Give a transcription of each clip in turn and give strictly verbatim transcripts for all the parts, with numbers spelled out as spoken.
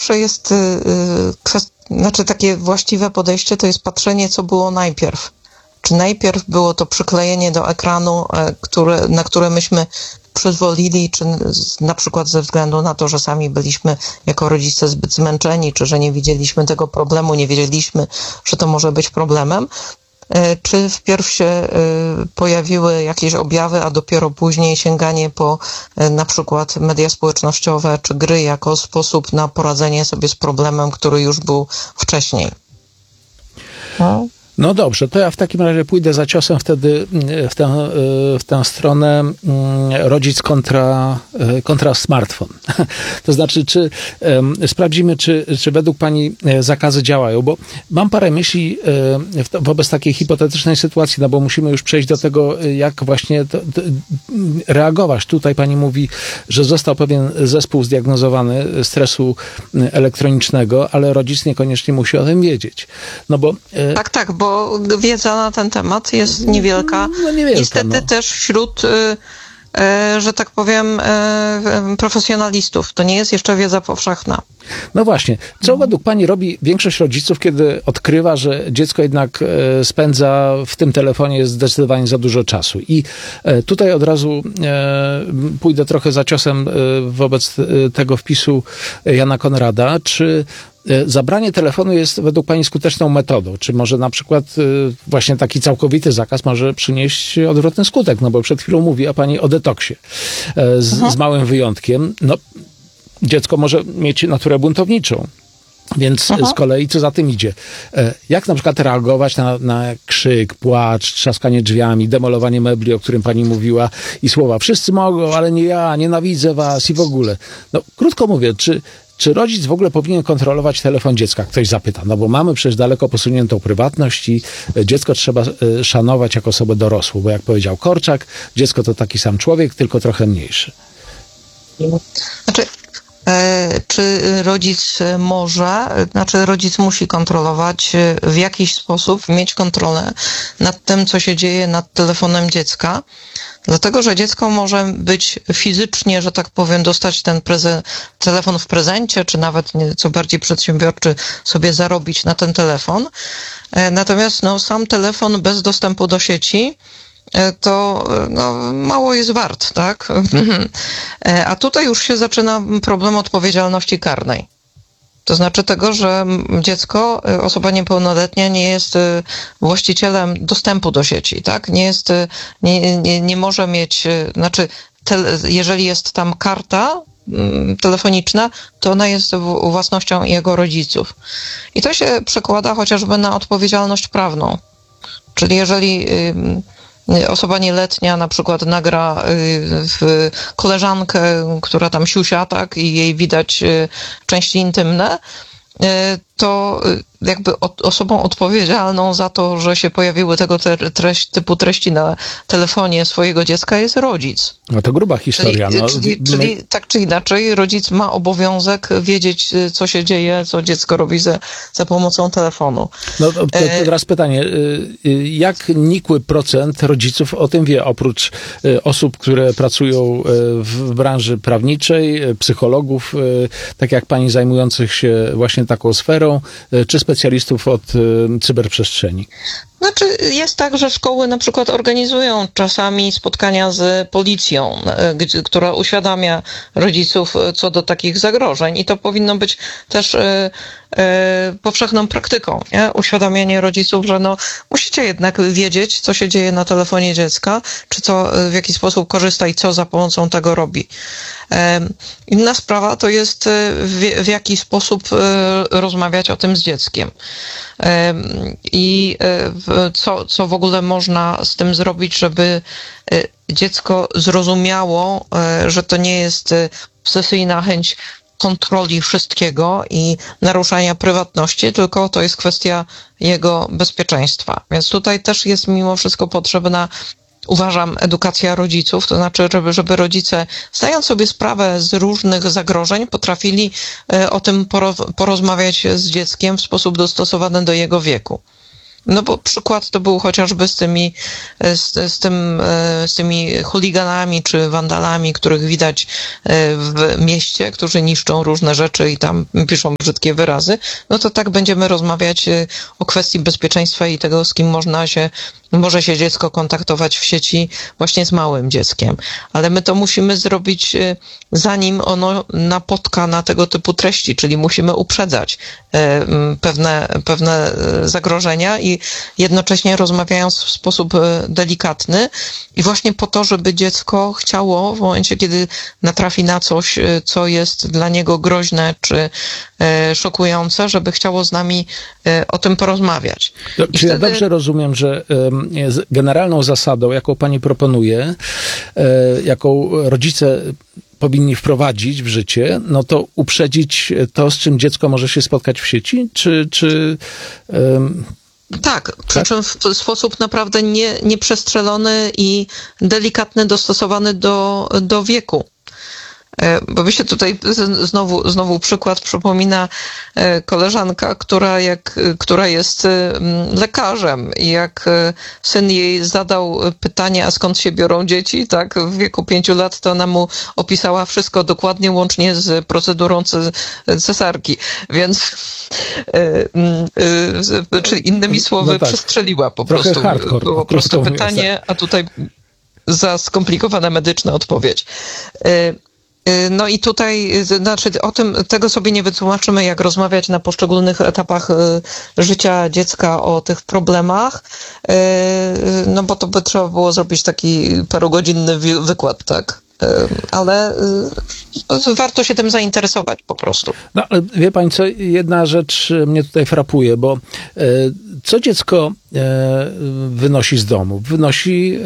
zawsze jest, znaczy takie właściwe podejście to jest patrzenie, co było najpierw. Czy najpierw było to przyklejenie do ekranu, które, na które myśmy przyzwolili, czy na przykład ze względu na to, że sami byliśmy jako rodzice zbyt zmęczeni, czy że nie widzieliśmy tego problemu, nie wiedzieliśmy, że to może być problemem, czy wpierw się pojawiły jakieś objawy, a dopiero później sięganie po na przykład media społecznościowe czy gry jako sposób na poradzenie sobie z problemem, który już był wcześniej. No. No dobrze, to ja w takim razie pójdę za ciosem wtedy w tę, w tę stronę rodzic kontra, kontra smartfon. To znaczy, czy um, sprawdzimy, czy, czy według pani zakazy działają, bo mam parę myśli wobec takiej hipotetycznej sytuacji, no bo musimy już przejść do tego, jak właśnie to, to, reagować. Tutaj pani mówi, że został pewien zespół zdiagnozowany stresu elektronicznego, ale rodzic niekoniecznie musi o tym wiedzieć. No bo... Tak, tak, bo bo wiedza na ten temat jest niewielka. No niewielka, Niestety no. też wśród, że tak powiem, profesjonalistów. To nie jest jeszcze wiedza powszechna. No właśnie. Co według pani robi większość rodziców, kiedy odkrywa, że dziecko jednak spędza w tym telefonie zdecydowanie za dużo czasu? I tutaj od razu pójdę trochę za ciosem wobec tego wpisu Jana Konrada. Czy zabranie telefonu jest według pani skuteczną metodą? Czy może na przykład właśnie taki całkowity zakaz może przynieść odwrotny skutek? No bo przed chwilą mówiła pani o detoksie z, z małym wyjątkiem. No, dziecko może mieć naturę buntowniczą. Więc Aha. z kolei co za tym idzie? Jak na przykład reagować na, na krzyk, płacz, trzaskanie drzwiami, demolowanie mebli, o którym pani mówiła i słowa wszyscy mogą, ale nie ja, nienawidzę was i w ogóle. No krótko mówię, czy Czy rodzic w ogóle powinien kontrolować telefon dziecka? Ktoś zapyta. No bo mamy przecież daleko posuniętą prywatność i dziecko trzeba szanować jako osobę dorosłą, bo jak powiedział Korczak, dziecko to taki sam człowiek, tylko trochę mniejszy. Znaczy, e, czy rodzic może, znaczy rodzic musi kontrolować w jakiś sposób, mieć kontrolę nad tym, co się dzieje nad telefonem dziecka. Dlatego, że dziecko może być fizycznie, że tak powiem, dostać ten preze- telefon w prezencie, czy nawet co bardziej przedsiębiorczy sobie zarobić na ten telefon. Natomiast no, sam telefon bez dostępu do sieci to no, mało jest wart, tak? A tutaj już się zaczyna problem odpowiedzialności karnej. To znaczy tego, że dziecko, osoba niepełnoletnia nie jest właścicielem dostępu do sieci, tak? Nie jest, nie, nie, nie może mieć, znaczy, te, jeżeli jest tam karta telefoniczna, to ona jest własnością jego rodziców. I to się przekłada chociażby na odpowiedzialność prawną. Czyli jeżeli osoba nieletnia na przykład nagra w koleżankę, która tam siusia, tak, i jej widać części intymne, to jakby osobą odpowiedzialną za to, że się pojawiły tego treść, typu treści na telefonie swojego dziecka jest rodzic. No to gruba historia. Czyli, no. czyli, czyli tak czy inaczej rodzic ma obowiązek wiedzieć, co się dzieje, co dziecko robi za, za pomocą telefonu. No to, to teraz pytanie, jak nikły procent rodziców o tym wie, oprócz osób, które pracują w branży prawniczej, psychologów, tak jak pani zajmujących się właśnie taką sferą, czy specjalistów od cyberprzestrzeni? Znaczy jest tak, że szkoły na przykład organizują czasami spotkania z policją, która uświadamia rodziców co do takich zagrożeń i to powinno być też e, e, powszechną praktyką, nie? Uświadamianie rodziców, że no musicie jednak wiedzieć, co się dzieje na telefonie dziecka, czy co, w jaki sposób korzysta i co za pomocą tego robi. E, inna sprawa to jest w, w jaki sposób e, rozmawiać o tym z dzieckiem. I co, co w ogóle można z tym zrobić, żeby dziecko zrozumiało, że to nie jest obsesyjna chęć kontroli wszystkiego i naruszania prywatności, tylko to jest kwestia jego bezpieczeństwa. Więc tutaj też jest mimo wszystko potrzebna, uważam, edukacja rodziców, to znaczy, żeby, żeby rodzice, zdając sobie sprawę z różnych zagrożeń, potrafili o tym poro- porozmawiać z dzieckiem w sposób dostosowany do jego wieku. No bo przykład to był chociażby z tymi, z, z, tym, z tymi chuliganami czy wandalami, których widać w mieście, którzy niszczą różne rzeczy i tam piszą brzydkie wyrazy. No to tak będziemy rozmawiać o kwestii bezpieczeństwa i tego, z kim można się, może się dziecko kontaktować w sieci właśnie z małym dzieckiem. Ale my to musimy zrobić, zanim ono napotka na tego typu treści, czyli musimy uprzedzać pewne, pewne zagrożenia i jednocześnie rozmawiając w sposób delikatny i właśnie po to, żeby dziecko chciało w momencie, kiedy natrafi na coś, co jest dla niego groźne czy szokujące, żeby chciało z nami o tym porozmawiać. To, czy wtedy... ja dobrze rozumiem, że generalną zasadą, jaką pani proponuje, jaką rodzice powinni wprowadzić w życie, no to uprzedzić to, z czym dziecko może się spotkać w sieci? Czy... czy um... Tak, przy czym w sposób naprawdę nie, nieprzestrzelony i delikatny, dostosowany do, do wieku. Bo mi się tutaj znowu, znowu przykład przypomina koleżanka, która, jak, która jest lekarzem i jak syn jej zadał pytanie, a skąd się biorą dzieci, tak, w wieku pięciu lat, to ona mu opisała wszystko dokładnie, łącznie z procedurą cesarki, więc czyli innymi słowy no tak. przestrzeliła po Trochę prostu. Hardcore, Było proste pytanie, a tutaj za skomplikowana medyczna odpowiedź. No i tutaj, znaczy o tym, tego sobie nie wytłumaczymy, jak rozmawiać na poszczególnych etapach życia dziecka o tych problemach, no bo to by trzeba było zrobić taki parogodzinny wykład, tak? Ale warto się tym zainteresować po prostu. No ale wie pani co, jedna rzecz mnie tutaj frapuje, bo co dziecko wynosi z domu? Wynosi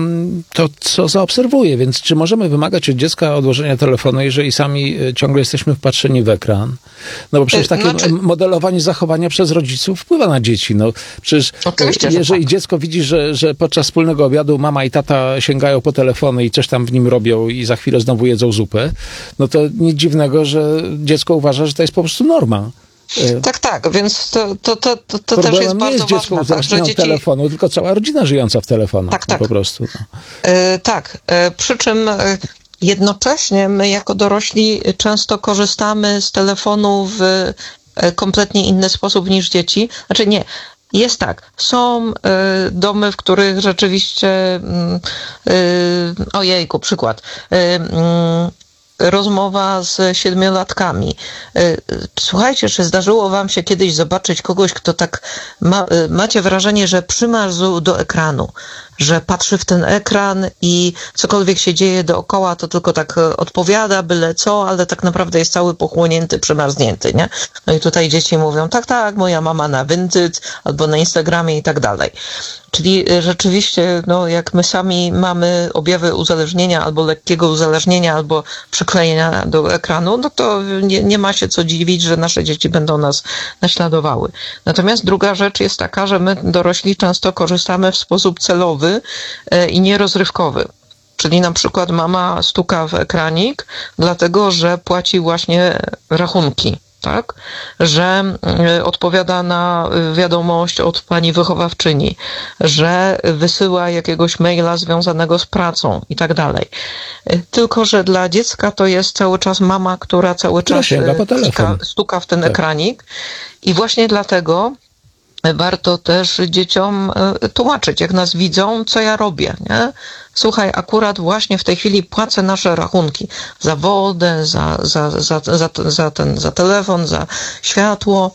to, co zaobserwuje, więc czy możemy wymagać od dziecka odłożenia telefonu, jeżeli sami ciągle jesteśmy wpatrzeni w ekran? No bo przecież takie znaczy... modelowanie zachowania przez rodziców wpływa na dzieci. No przecież Oczywiście, jeżeli tak. dziecko widzi, że, że podczas wspólnego obiadu mama i tata sięgają po telefony i coś tam w nim robią i za chwilę znowu jedzą zupę, no to nic dziwnego, że dziecko uważa, że to jest po prostu norma. Tak, tak, więc to, to, to, to, to też jest nie bardzo jest dziecko ważne. Tak, że dzieci... telefonu, tylko cała rodzina żyjąca w telefonach. Tak, tak. Po prostu. No. Yy, tak, yy, przy czym yy, jednocześnie my jako dorośli często korzystamy z telefonu w yy, kompletnie inny sposób niż dzieci. Znaczy nie, jest tak, są y, domy, w których rzeczywiście, y, y, ojejku, przykład, y, y, rozmowa z siedmiolatkami. Słuchajcie, czy zdarzyło wam się kiedyś zobaczyć kogoś, kto tak ma, macie wrażenie, że przymarzł do ekranu, że patrzy w ten ekran i cokolwiek się dzieje dookoła, to tylko tak odpowiada, byle co, ale tak naprawdę jest cały pochłonięty, przymarznięty, nie? No i tutaj dzieci mówią, tak, tak, moja mama na Vinted albo na Instagramie i tak dalej. Czyli rzeczywiście, no, jak my sami mamy objawy uzależnienia albo lekkiego uzależnienia, albo przyklejenia do ekranu, no to nie, nie ma się co dziwić, że nasze dzieci będą nas naśladowały. Natomiast druga rzecz jest taka, że my dorośli często korzystamy w sposób celowy i nierozrywkowy. Czyli na przykład mama stuka w ekranik, dlatego że płaci właśnie rachunki. Tak, że odpowiada na wiadomość od pani wychowawczyni, że wysyła jakiegoś maila związanego z pracą i tak dalej. Tylko że dla dziecka to jest cały czas mama, która cały czas stuka, stuka w ten tak. ekranik i właśnie dlatego warto też dzieciom tłumaczyć, jak nas widzą, co ja robię, nie? Słuchaj, akurat właśnie w tej chwili płacę nasze rachunki za wodę, za, za, za, za, za, ten, za telefon, za światło,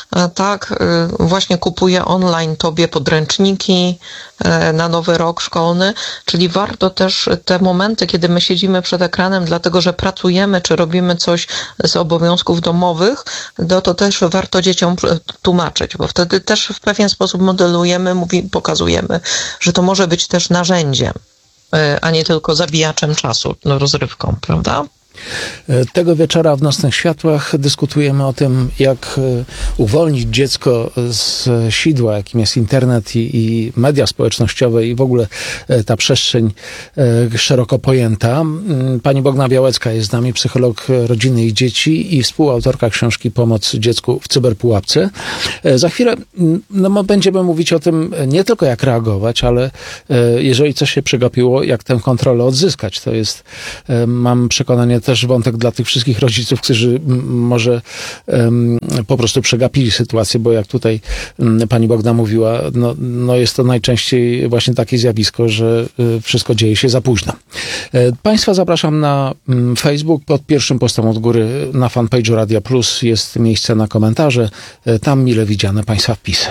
tak, właśnie kupuję online tobie podręczniki na nowy rok szkolny, czyli warto też te momenty, kiedy my siedzimy przed ekranem, dlatego że pracujemy, czy robimy coś z obowiązków domowych, no to też warto dzieciom tłumaczyć, bo wtedy też w pewien sposób modelujemy, mówi, pokazujemy, że to może być też narzędziem, a nie tylko zabijaczem czasu, no, rozrywką, prawda? Tego wieczora w Nocnych Światłach dyskutujemy o tym, jak uwolnić dziecko z sidła, jakim jest internet i, i media społecznościowe i w ogóle ta przestrzeń szeroko pojęta. Pani Bogna Białecka jest z nami, psycholog rodziny i dzieci i współautorka książki Pomoc dziecku w cyberpułapce. Za chwilę no, będziemy mówić o tym nie tylko jak reagować, ale jeżeli coś się przegapiło, jak tę kontrolę odzyskać. To jest, mam przekonanie, też wątek dla tych wszystkich rodziców, którzy może um, po prostu przegapili sytuację, bo jak tutaj um, pani Bogna mówiła, no, no jest to najczęściej właśnie takie zjawisko, że y, wszystko dzieje się za późno. E, Państwa zapraszam na um, Facebook. Pod pierwszym postem od góry na fanpage'u Radia Plus jest miejsce na komentarze. E, tam mile widziane Państwa wpisy.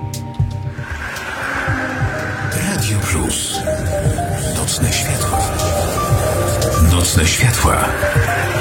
Radio Plus. Nocne światła. Nocne światła.